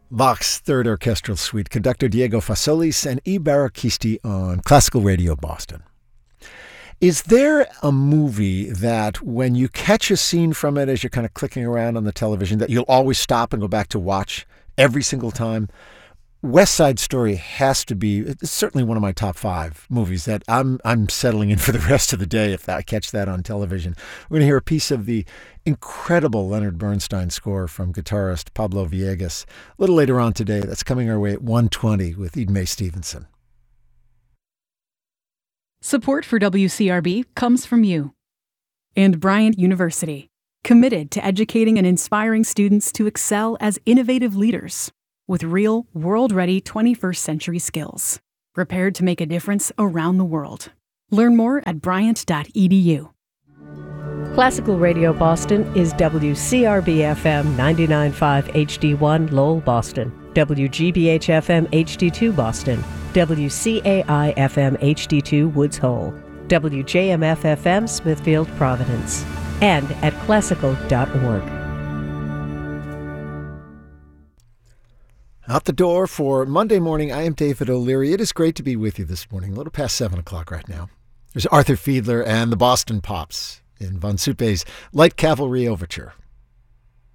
Bach's Third Orchestral Suite, conductor Diego Fasolis and E. Barraquisti on Classical Radio Boston. Is there a movie that when you catch a scene from it as you're kind of clicking around on the television that you'll always stop and go back to watch every single time? West Side Story has to be, it's certainly one of my top 5 movies that I'm settling in for the rest of the day if I catch that on television. We're going to hear a piece of the incredible Leonard Bernstein score from guitarist Pablo Villegas a little later on today. That's coming our way at 1:20 with Eden Mae Stevenson. Support for WCRB comes from you and Bryant University, committed to educating and inspiring students to excel as innovative leaders with real, world-ready 21st century skills, prepared to make a difference around the world. Learn more at bryant.edu. Classical Radio Boston is WCRB-FM 99.5 HD1 Lowell, Boston, WGBH-FM HD2 Boston, WCAI-FM HD2 Woods Hole, WJMF-FM Smithfield, Providence, and at classical.org. Out the door for Monday morning, I am David O'Leary. It is great to be with you this morning, a little past 7 o'clock right now. There's Arthur Fiedler and the Boston Pops in Von Suppe's Light Cavalry Overture.